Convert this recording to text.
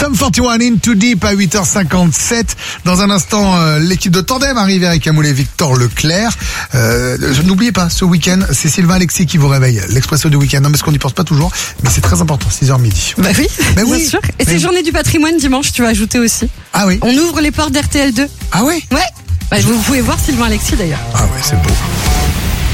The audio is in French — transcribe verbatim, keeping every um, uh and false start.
Sum quarante et un In Too Deep à huit heures cinquante-sept. Dans un instant, euh, l'équipe de Tandem arrive avec Amoul et Victor Leclerc. Euh, n'oubliez pas, ce week-end, c'est Sylvain Alexis qui vous réveille. L'Expresso du week-end. Non, parce qu'on n'y pense pas toujours, mais c'est très important, six heures midi. Bah oui, bah bien oui. sûr. Et c'est oui. journée du patrimoine dimanche, tu vas ajouter aussi. Ah oui. On ouvre les portes d'R T L deux. Ah oui. Ouais. Bah, vous pouvez voir Sylvain Alexis d'ailleurs. Ah ouais, c'est beau.